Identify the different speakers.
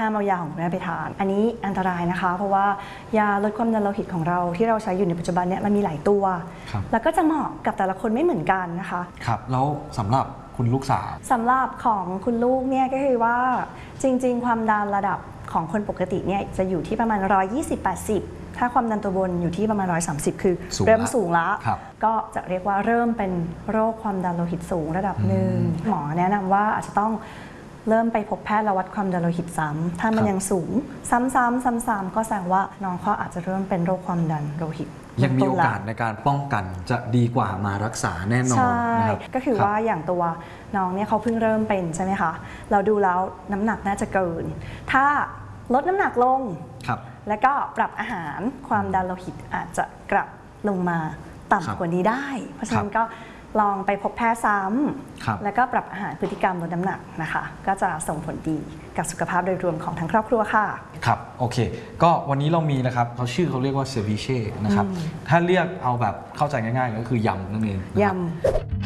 Speaker 1: ามเอายาของคุณแม่ไปทานอันนี้อันตรายนะคะเพราะว่ายาลดความดันโลหิตของเราที่เราใช้อยู่ในปัจจุบันเนี่ยมันมีหลายตัวแล้วก็จะเหมาะกับแต่ละคนไม่เหมือนกันนะคะ
Speaker 2: ครับแล้วสำหรับคุณลูกสาว
Speaker 1: สำหรับของคุณลูกเนี่ยก็คือว่าจริงๆความดันระดับของคนปกติเนี่ยจะอยู่ที่ประมาณ120/80ถ้าความดันตัวบนอยู่ที่ประมาณ130คือเริ่มสูงแล้วก็จะเรียกว่าเริ่มเป็นโรคความดันโลหิตสูงระดับหนึ่งหมอแนะนำว่าอาจจะต้องเริ่มไปพบแพทย์แล้ววัดความดันโลหิตซ้ำถ้ามันยังสูงซ้ำๆก็แสดงว่าน้องเขาอาจจะเริ่มเป็นโรคความดันโลหิต
Speaker 2: ยังมีโอกาสในการป้องกันจะดีกว่ามารักษาแน่นอนนะครับ
Speaker 1: ก็คือว่าอย่างตัวน้องเนี่ยเขาเพิ่งเริ่มเป็นใช่ไหมคะเราดูแล้วน้ำหนักน่าจะเกินถ้าลดน้ำหนักลงแล้วก็ปรับอาหารความดันโลหิตอาจจะกลับลงมาต่ำกว่านี้ได้เพราะฉะนั้นก็ลองไปพบแพทย์ซ้ำแล้วก็ปรับอาหารพฤติกรรมลดน้ำหนักนะคะก็จะส่งผลดีกับสุขภาพโดยรวมของทั้งครอบครัวค่ะ
Speaker 2: ครับโอเคก็วันนี้เรามีนะครับเขาชื่อเขาเรียกว่าเซวิเช่นะครับถ้าเรียกเอาแบบเข้าใจง่ายๆก็คือยำนั่นเอง
Speaker 1: ยำ